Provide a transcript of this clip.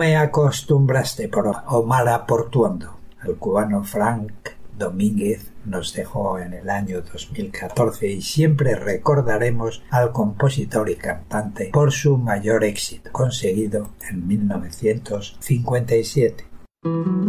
me acostumbraste por Omar Portuondo. El cubano Frank Domínguez nos dejó en el año 2014 y siempre recordaremos al compositor y cantante por su mayor éxito, conseguido en 1957.